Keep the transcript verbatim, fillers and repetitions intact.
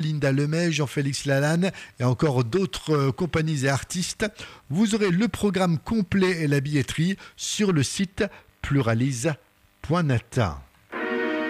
Linda Lemay, Jean-Félix Lalanne et encore d'autres euh, compagnies et artistes. Vous aurez le programme complet et la billetterie sur le site pluralise point net.